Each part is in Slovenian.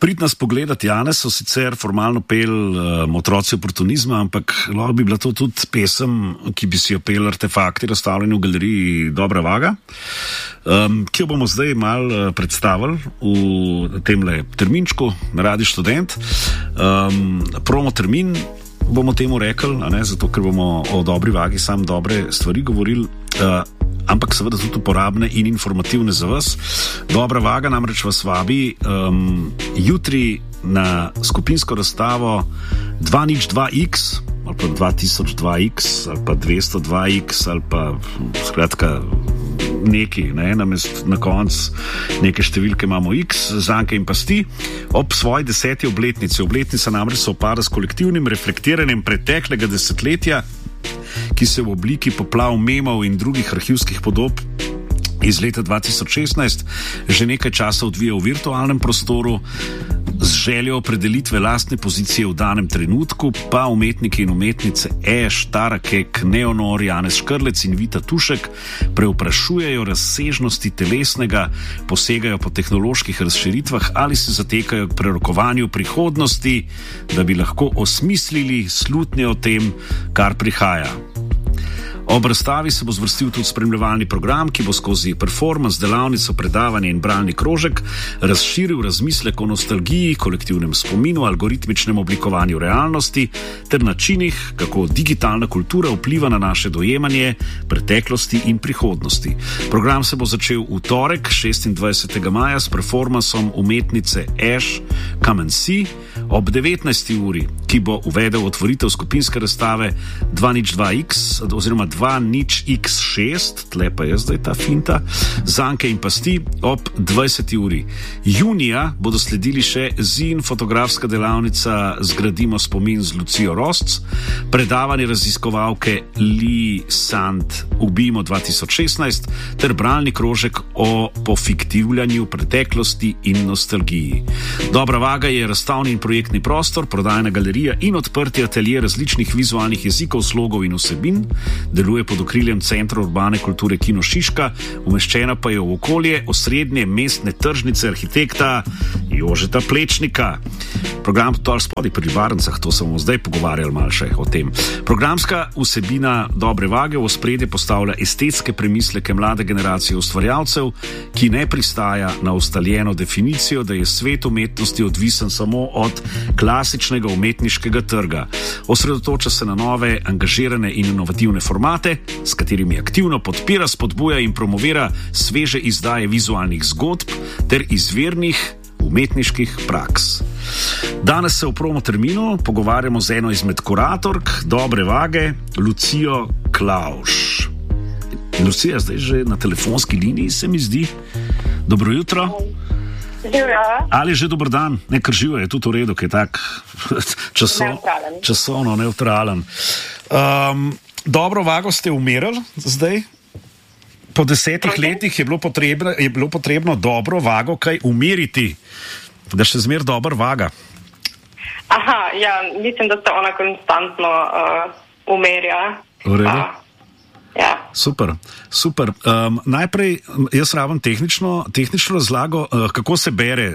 Prid nas pogledati, Janez, so sicer formalno pel Otroci oportunizma, ampak lahko bi bila to tudi pesem, ki bi si jo pel Artefakti, razstavljeni v galeriji Dobra vaga, ki jo bomo zdaj malo predstavili v temle terminčku na Radiu Študent. Promo termin bomo temu rekli, zato ker bomo o Dobri vagi sam dobre stvari govorili, ampak seveda tudi uporabne in informativne za vas. Dobra vaga namreč vas vabi jutri na skupinsko razstavo 202X ali pa 2002X ali pa 202X ali pa skratka neki, na koncu neke številke imamo X, zanke in pasti, ob svoji 10. obletnici. Obletnica namreč se opada s kolektivnim reflektiranjem preteklega desetletja, ki se v obliki poplav memov in drugih arhivskih podob iz leta 2016 že nekaj časa odvija v virtualnem prostoru. Z željo opredelitve lastne pozicije v danem trenutku pa umetniki in umetnice Tara Kek, Neonor, Janez Škrlec in Vita Tušek preuprašujejo razsežnosti telesnega, posegajo po tehnoloških razširitvah ali se zatekajo k prerokovanju prihodnosti, da bi lahko osmislili slutnje o tem, kar prihaja. Ob razstavi se bo zvrstil tudi spremljevalni program, ki bo skozi performance, delavnico, predavanje in bralni krožek razširil razmislek o nostalgiji, kolektivnem spominu, algoritmičnem oblikovanju realnosti ter načinih, kako digitalna kultura vpliva na naše dojemanje preteklosti in prihodnosti. Program se bo začel v torek, 26. maja, s performansom umetnice Come and See ob 19. uri, ki bo uvedel otvoritev skupinske razstave 202X oziroma 2X6, tle pa je zdaj ta finta, zanke in pasti ob 20. uri. Junija bodo sledili še ZIN, fotografska delavnica Zgradimo spomin z Lucijo Rosc, predavanje raziskovalke Lee Sand Ubimo 2016 ter bralni krožek o pofiktivljanju preteklosti in nostalgiji. Dobra vaga je razstavni in projektni prostor, prodajna galerija in odprti atelje različnih vizualnih jezikov, slogov in vsebin. Deluje pod okriljem Centra urbane kulture Kino Šiška, umeščena pa je v okolje osrednje mestne tržnice arhitekta Jožeta Plečnika. Program to ali spodaj pri varnicah, to se bomo zdaj pogovarjali malo še o tem. Programska vsebina Dobre vage v ospredje postavlja estetske premisleke mlade generacije ustvarjalcev, ki ne pristaja na ustaljeno definicijo, da je svet umetnosti odvisen samo od klasičnega umetniškega trga. Osredotoča se na nove, angažirane in inovativne formate, s katerimi aktivno podpira, spodbuja in promovira sveže izdaje vizualnih zgodb ter izvirnih umetniških praks. Danes se v promo terminu pogovarjamo z eno izmed kuratork Dobre vage, Lucijo Klauš. Lucija, zdaj že na telefonski liniji, se mi zdi. Dobro jutro. Ali že dober dan? Ne, kar živo je tudi v redu, ki je tak časovno nevtralen. Dobro vago ste umirali zdaj? Po 10 letih je bilo potrebno dobro vago kaj umiriti, da še zmer dobro vaga. Aha, ja, mislim, da se ona konstantno umerja. V redu? Ja. Super. Najprej jaz rabim tehnično razlago, kako se bere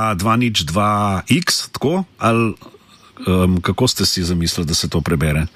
202X, tako? Ali kako ste si zamislili, da se to prebere?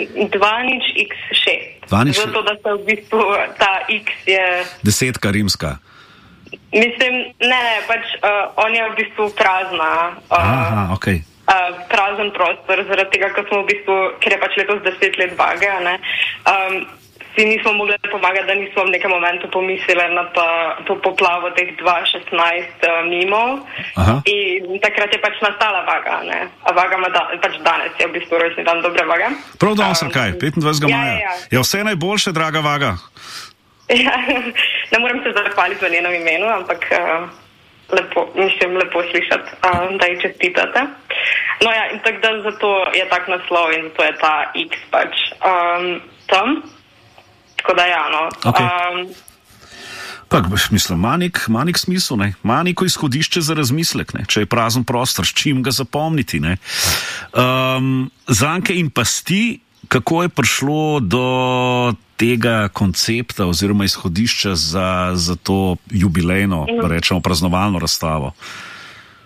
2X6. Zato, da se v bistvu ta X je... Desetka rimska. Mislim, ne, pač on je v bistvu prazna. Aha, okej. Prazen prostor, zaradi tega, ker je pač letos 10 let vage, si nismo mogli pomagati, da nismo v nekem momentu pomislili na to poplavo teh 2016 mimov. Aha. In takrat je pač nastala vaga, a vaga ima pač danes je v bistvu rojstni dan Dobre vage. Prav danes, kaj? 25. maja. Ja, vse najboljše, draga vaga. Ja, ne moram se zahvaliti v njenem imenu, ampak lepo slišati, da ji čestitate. No ja, in tako da zato je tak naslov in zato je ta X pač tam. Tako da ja, no. Okay. Mislim, manik smisel, ne? Maniko izhodišče za razmislek, ne? Če je prazen prostor, s čim ga zapomniti, ne? Zanke in pasti, kako je prišlo do tega koncepta oziroma izhodišča za to jubilejno, rečemo, praznovalno razstavo?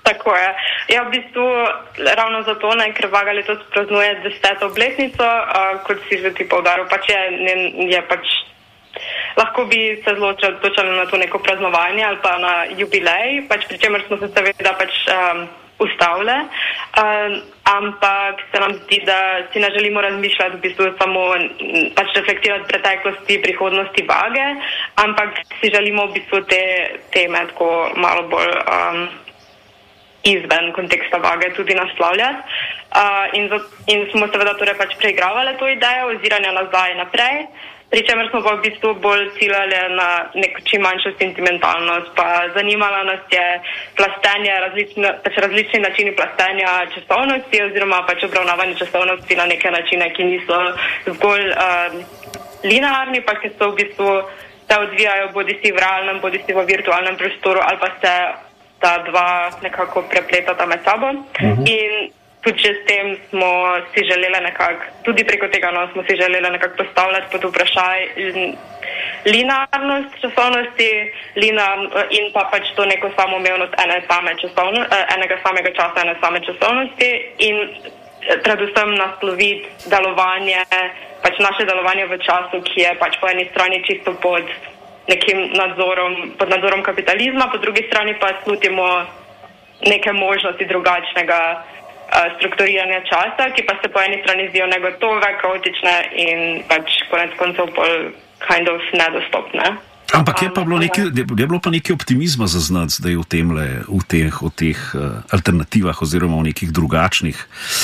Tako je. Ja, v bistvu ravno zato, ker Vaga letos praznuje 10. obletnico, kot si že ti poudaril, pač je pač lahko bi se zelo odločali na to neko praznovanje ali pa na jubilej, pač pri čemer smo se seveda pač ustavile, ampak se nam zdi, da si ne želimo razmišljati v bistvu samo pač reflektirati preteklosti, prihodnosti Vage, ampak si želimo v bistvu te teme tako malo bolj izven konteksta Vage tudi naslavljati. In smo seveda torej pač preigravali to idejo oziranja nazaj naprej, pri čemer smo pa v bistvu bolj ciljali na neko čim manjšo sentimentalnost, pa zanimala nas je plastenje, različni načini plastenja časovnosti oziroma pač obravnavanje časovnosti na neke načine, ki niso zgolj linearni, pa ki so v bistvu se odvijajo bodisi v realnem, bodisi v virtualnem prostoru ali pa se ta dva nekako prepletata med sabo. In tudi že s tem smo si želeli nekako, tudi preko tega smo si želeli nekako postavljati pod vprašaj linearnost časovnosti in pa pač to neko samoumevnost enega samega časa, ene same časovnosti in predvsem nasloviti delovanje, pač naše delovanje v času, ki je pač po eni strani čisto pod nekim nadzorom kapitalizma, po drugi strani pa slutimo neke možnosti drugačnega strukturiranja časa, ki pa se po eni strani zdijo negotove, kaotične in pač konec koncev kind of nedostopne. Ampak je bilo pa nekaj optimizma zaznati zdaj v teh alternativah oziroma v nekih drugačnih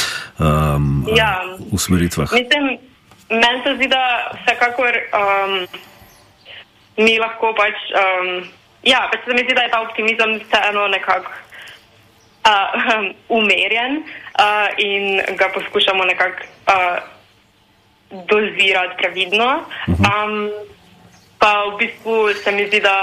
usmeritvah. Mislim, meni se zdi, da vsekakor mi lahko pač se mi zdi, da je ta optimizem vseeno nekako umerjen in ga poskušamo nekako dozirati previdno. Pa v bistvu se mi zdi, da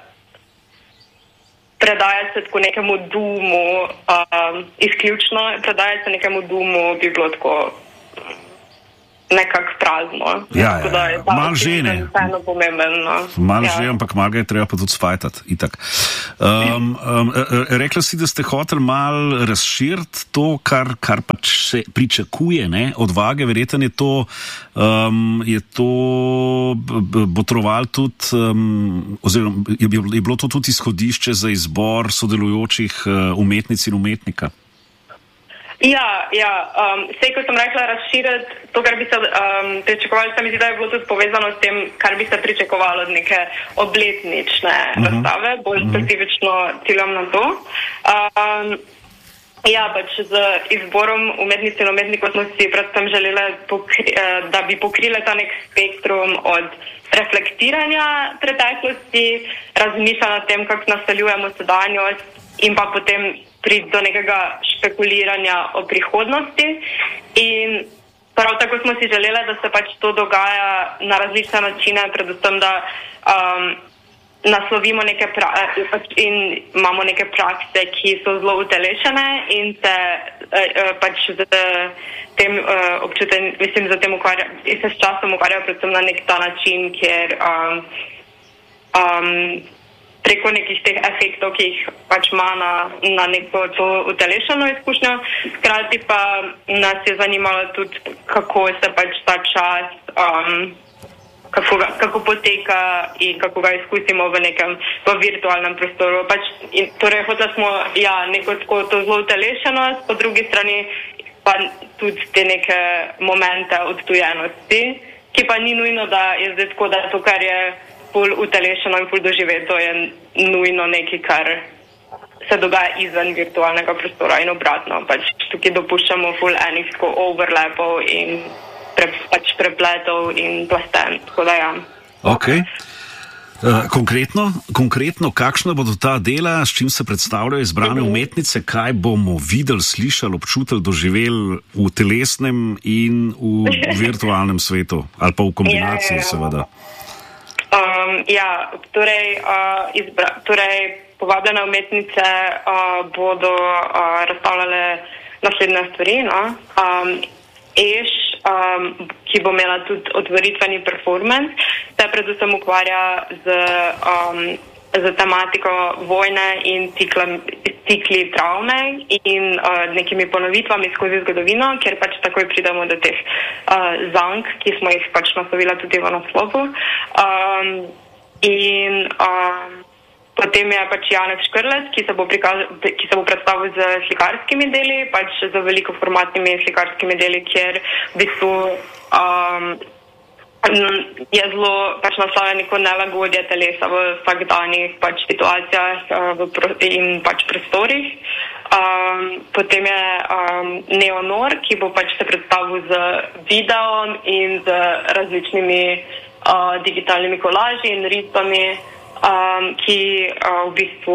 predajati se tako nekemu dumu, izključno predajati se nekemu dumu bi bilo tako nekako prazno. Ja, malo že ne. Malo že, ampak malo ga je treba pa tudi sfajtati. Itak. Rekla si, da ste hoteli malo razširiti to, kar pač se pričakuje, ne, od Vage. Verjetno je to botrovalo tudi, oziroma je bilo to tudi izhodišče za izbor sodelujočih umetnic in umetnika. Ja, sej, ko sem rekla razširiti to, kar bi se pričakovali, se mi zdi, da je bilo tudi povezano s tem, kar bi se pričakovalo od neke obletnične razstave, bolj specifično ciljam na to. Pač z izborom umetnic in umetnikov smo si predvsem želeli, da bi pokrile ta nek spektrum od reflektiranja preteklosti, razmišljanja o tem, kako naseljujemo sedanjost in pa potem priti do nekega špekuliranja o prihodnosti. In prav tako smo si želeli, da se pač to dogaja na različne načine, predvsem da naslovimo in imamo neke prakse, ki so zelo utelešene in se pač z tem za tem se s časom ukvarjajo predvsem na nek ta način, kjer preko nekih teh efektov, ki jih pač ima na neko to utelešeno izkušnjo. Hkrati pa nas je zanimalo tudi, kako se pač ta čas, kako poteka in kako ga izkusimo v virtualnem prostoru. Torej, hoteli smo neko tako to zelo utelešenost, po drugi strani pa tudi te neke momente odtujenosti, ki pa ni nujno, da je zdaj tako, da to, kar je ful utelešeno in ful doživeto, je nujno nekaj, kar se dogaja izven virtualnega prostora in obratno. Pač tukaj dopuščamo ful enih overlapov in pač prepletov in plasten. Tako da ja. Ok. Konkretno, kakšna bodo ta dela, s čim se predstavljajo izbrane umetnice, kaj bomo videli, slišali, občutili, doživeli v telesnem in v virtualnem svetu? Ali pa v kombinaciji, seveda. Torej povabljene umetnice bodo razstavljale naslednje stvari. Ki bo imela tudi otvoritveni performance, se predvsem ukvarja z za tematiko vojne in cikli travme in nekimi ponovitvami skozi zgodovino, kjer pač takoj pridemo do teh zank, ki smo jih pač naslovila tudi v naslovu. Potem je pač Janez Škrlec, ki se bo predstavil z slikarskimi deli, pač z veliko formatnimi slikarskimi deli, kjer v bistvu je zelo pač naslavljeno neko nelagodje telesa v vsakdanjih pač situacijah in pač prostorih. Potem je Neonor, ki bo pač se predstavil z videom in z različnimi digitalnimi kolaži in risbami, ki v bistvu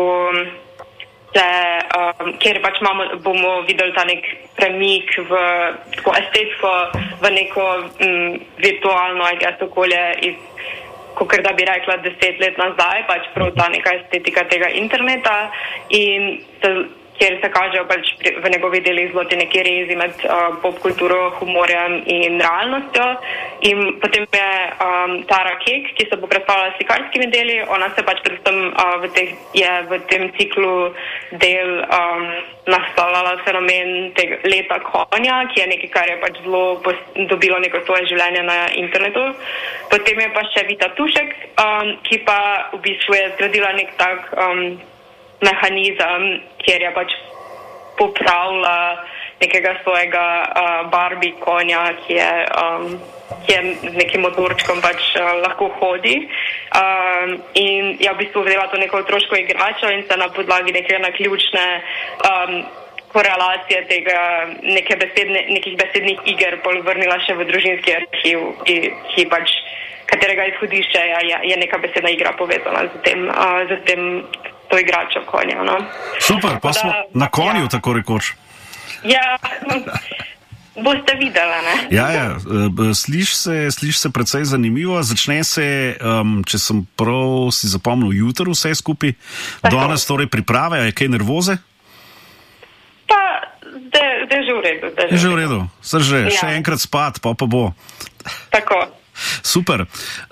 kjer pač bomo videli ta nek premik v tako estetsko, v neko virtualno okolje iz, kakor da bi rekla 10 let nazaj, pač prav ta neka estetika tega interneta in kjer se kažejo pač v njegovi deli zelo te neki rezi med popkulturo, humorjem in realnostjo. In potem je Tara Kek, ki se bo predstavljala s slikarskimi deli. Ona se pač predvsem v tem ciklu del naslavljala fenomen tega leta konja, ki je nekaj, kar je pač zelo dobilo neko svoje življenje na internetu. Potem je pa še Vita Tušek, ki pa v bistvu je zgradila nek tak mehanizem, kjer je pač popravila nekega svojega Barbie konja, ki je z nekim motorčkom pač lahko hodi. In je v bistvu vzela to neko otroško igračo in se na podlagi neke naključne korelacije tega nekih besednih iger pol vrnila še v družinski arhiv, ki pač katerega izhodišče je neka besedna igra povezana z tem to igračo konja, no. Super, pa smo na konju, tako rekoč. Ja, boste videla, ne? Ja, sliši se precej zanimivo. Začne se, če sem prav si zapomnil, jutro vse skupaj. Danes torej priprave, je kaj nervoze? Pa, zdaj je že v redu. Je že v redu, še enkrat spat, pa bo. Tako. Super.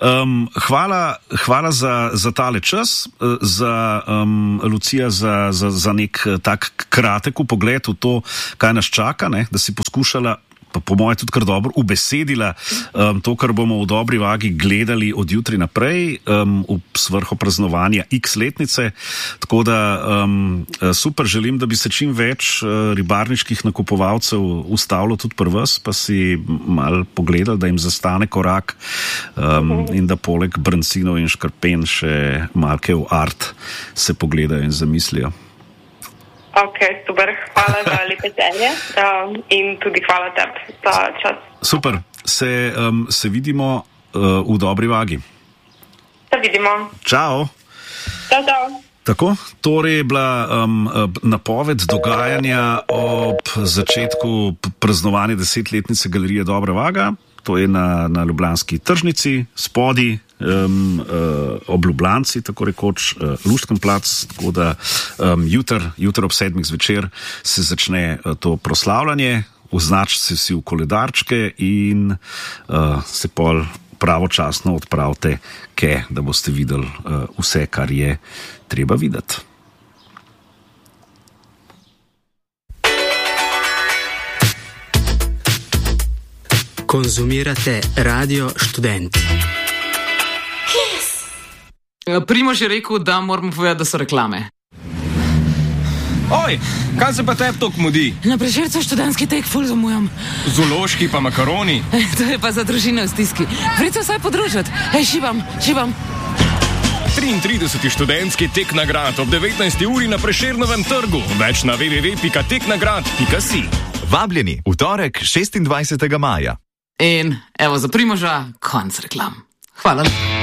Hvala za tale čas, Lucija, za nek tak kratek pogled v to, kaj nas čaka, ne? Da si poskušala, pa po moje tudi kar dobro, ubesedila to, kar bomo v dobri vagi gledali od jutri naprej v svrho praznovanja X letnice. Tako da super, želim, da bi se čim več ribarniških nakupovalcev ustavilo tudi pri vas, pa si malo pogledali, da jim zastane korak in da poleg brancinov in škrpen še malke v art se pogledajo in zamislijo. Ok, super, hvala za lepe želje in tudi hvala tebi za čas. Super, se vidimo v dobri vagi. Se vidimo. Čau. Čau. Tako, torej je bila napoved dogajanja ob začetku praznovanja 10-letnice Galerije Dobra Vaga. To je na ljubljanski tržnici, spodi, ob Ljubljanci, tako rekoč, Luštken plac, tako da jutr ob 7 zvečer se začne to proslavljanje, označite si v koledarčke in se pol pravočasno odpravite, da boste videli vse, kar je treba videti. Konzumirate Radio Študent. Primož je rekel, da moramo povedati, da so reklame. Oj, kaj se pa tebi toliko mudi? Na Prešercu študentski tek ful zamujam. Zoološki pa makaroni? To je pa za družine v stiski. Pridite vsaj podružiti. Šibam. 33. študentski tek nagrad ob 19. uri na Prešernovem trgu. Več na www.teknagrad.si. Vabljeni v torek 26. maja. In evo za Primoža konc reklam. Hvala.